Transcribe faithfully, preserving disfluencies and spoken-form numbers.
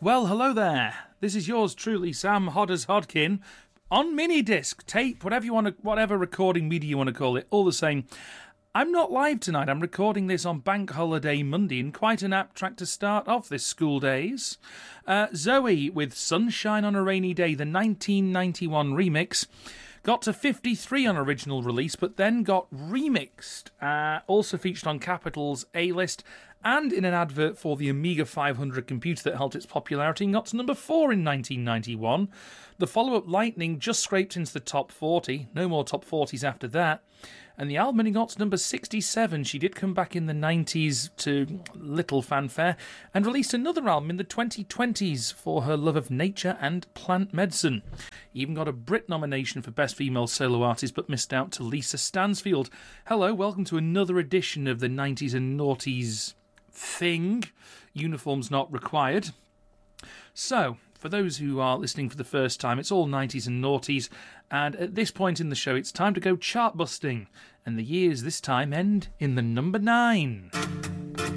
Well, hello there. This is yours truly, Sam Hodders Hodkin, on mini disc, tape, whatever you want to, whatever recording media you want to call it, all the same. I'm not live tonight. I'm recording this on Bank Holiday Monday, and quite an apt track to start off this school days. Uh, Zoe with Sunshine on a Rainy Day, the nineteen ninety-one remix. Got to fifty-three on original release, but then got remixed. Uh, also featured on Capital's A-list and in an advert for the Amiga five hundred computer that held its popularity and got to number four in nineteen ninety-one. The follow-up, Lightning, just scraped into the top forty. No more top forties after that. And the album only got to number sixty-seven. She did come back in the nineties to little fanfare and released another album in the twenty twenties for her love of nature and plant medicine. Even got a Brit nomination for Best Female Solo Artist, but missed out to Lisa Stansfield. Hello, welcome to another edition of the nineties and noughties thing. Uniforms not required. So, for those who are listening for the first time, it's all nineties and noughties, and at this point in the show, it's time to go chart busting, and the years this time end in the number nine.